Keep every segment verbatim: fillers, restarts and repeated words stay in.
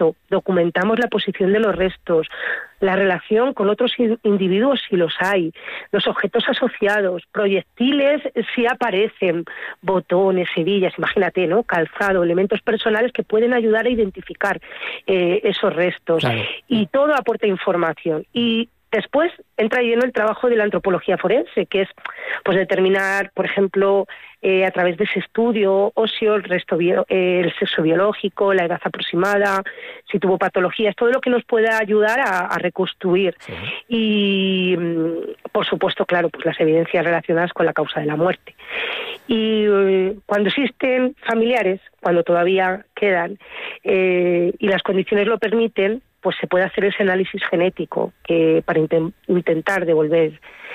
resto, documentamos la posición de los restos, la relación con otros individuos si los hay, los objetos asociados, proyectiles si aparecen, botones, hebillas, imagínate, ¿no? Calzado, elementos personales que pueden ayudar a identificar eh, esos restos. Claro. Y todo aporta información. Y después entra lleno el trabajo de la antropología forense, que es pues determinar, por ejemplo, eh, a través de ese estudio óseo, el, resto bio, eh, el sexo biológico, la edad aproximada, si tuvo patologías, todo lo que nos pueda ayudar a, a reconstruir. Sí. Y, por supuesto, claro, pues las evidencias relacionadas con la causa de la muerte. Y eh, cuando existen familiares, cuando todavía quedan, eh, y las condiciones lo permiten, pues se puede hacer ese análisis genético que para inten- intentar devolver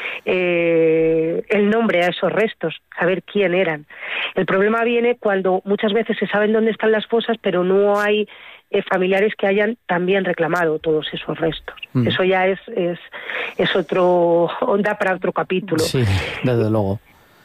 eh, el nombre a esos restos, saber quién eran. El problema viene cuando muchas veces se saben dónde están las fosas, pero no hay eh, familiares que hayan también reclamado todos esos restos. Mm. Eso ya es, es, es otro onda para otro capítulo. Sí, desde luego.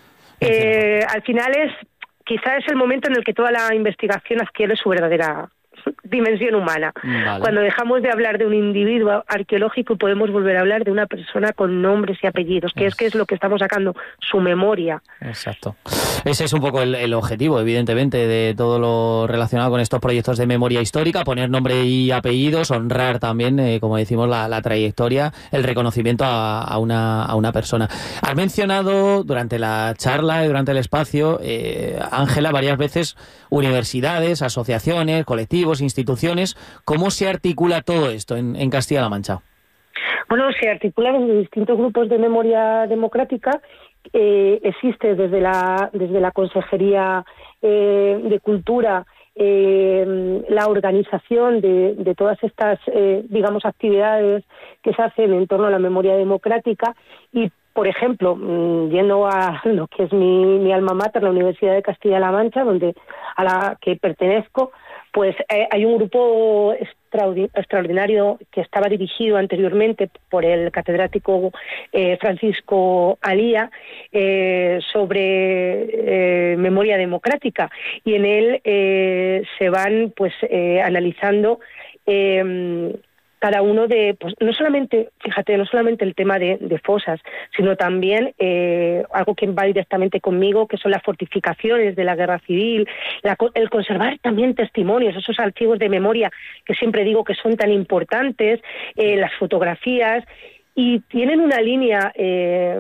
Eh, al final es, quizá es el momento en el que toda la investigación adquiere su verdadera dimensión humana. Vale. Cuando dejamos de hablar de un individuo arqueológico podemos volver a hablar de una persona con nombres y apellidos, que es, es que es lo que estamos sacando, su memoria. Exacto. Ese es un poco el, el objetivo, evidentemente, de todo lo relacionado con estos proyectos de memoria histórica, poner nombre y apellidos, honrar también, eh, como decimos, la, la trayectoria, el reconocimiento a, a, una, a una persona. Has mencionado durante la charla y durante el espacio, eh, Ángela, varias veces universidades, asociaciones, colectivos, instituciones. ¿Cómo se articula todo esto en, en Castilla-La Mancha? Bueno, se articula en distintos grupos de memoria democrática. Eh, existe desde la desde la Consejería eh, de Cultura eh, la organización de, de todas estas, eh, digamos, actividades que se hacen en torno a la memoria democrática y, por ejemplo, yendo a lo que es mi, mi alma mater, la Universidad de Castilla-La Mancha, donde a la que pertenezco, pues eh, hay un grupo extraordinario que estaba dirigido anteriormente por el catedrático eh, Francisco Alía eh, sobre eh, memoria democrática, y en él eh, se van pues eh, analizando eh, cada uno de, pues no solamente, fíjate, no solamente el tema de, de fosas, sino también eh, algo que va directamente conmigo, que son las fortificaciones de la guerra civil, la, el conservar también testimonios, esos archivos de memoria que siempre digo que son tan importantes, eh, las fotografías, y tienen una línea, eh,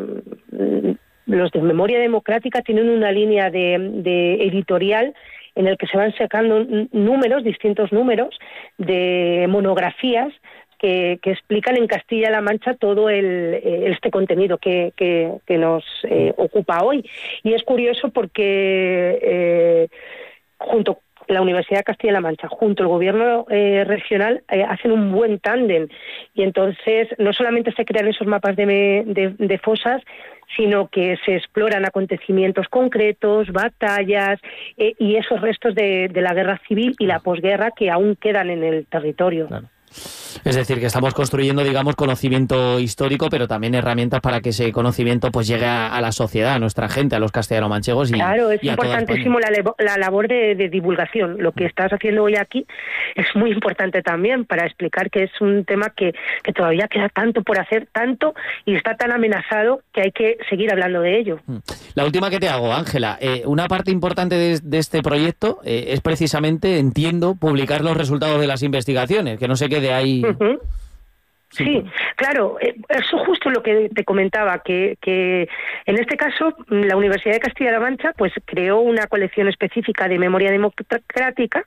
los de memoria democrática tienen una línea de, de editorial en el que se van sacando números, distintos números de monografías que, que explican en Castilla-La Mancha todo el, este contenido que, que, que nos eh, ocupa hoy. Y es curioso porque eh, junto la Universidad de Castilla-La Mancha, junto al gobierno eh, regional, eh, hacen un buen tándem. Y entonces no solamente se crean esos mapas de, de, de fosas, sino que se exploran acontecimientos concretos, batallas eh, y esos restos de, de la guerra civil y la posguerra que aún quedan en el territorio. Claro. Es decir, que estamos construyendo, digamos, conocimiento histórico, pero también herramientas para que ese conocimiento pues llegue a, a la sociedad, a nuestra gente, a los castellano-manchegos. Y, claro, es y importantísimo la, la labor de, de divulgación. Lo que estás haciendo hoy aquí es muy importante también para explicar que es un tema que, que todavía queda tanto por hacer, tanto, y está tan amenazado que hay que seguir hablando de ello. La última que te hago, Ángela, eh, una parte importante de, de este proyecto eh, es precisamente, entiendo, publicar los resultados de las investigaciones, que no se quede ahí. Uh-huh. Sí, sí, claro, eso justo lo que te comentaba, que, que en este caso la Universidad de Castilla-La Mancha pues creó una colección específica de memoria democrática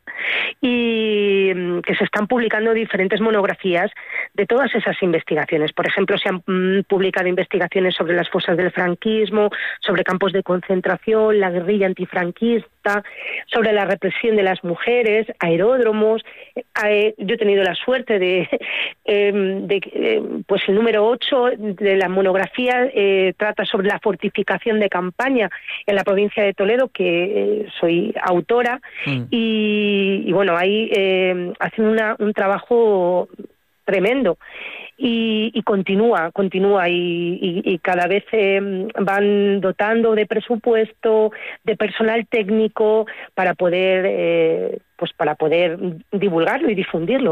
y que se están publicando diferentes monografías de todas esas investigaciones. Por ejemplo, se han mm, publicado investigaciones sobre las fosas del franquismo, sobre campos de concentración, la guerrilla antifranquista, sobre la represión de las mujeres, aeródromos. Eh, yo he tenido la suerte de... Eh, de Eh, pues el número ocho de la monografía eh, trata sobre la fortificación de campaña en la provincia de Toledo, que eh, soy autora, mm. y, y bueno, ahí eh, hacen una, un trabajo tremendo. Y, y continúa, continúa y, y, y cada vez eh, van dotando de presupuesto, de personal técnico para poder, eh, pues para poder divulgarlo y difundirlo.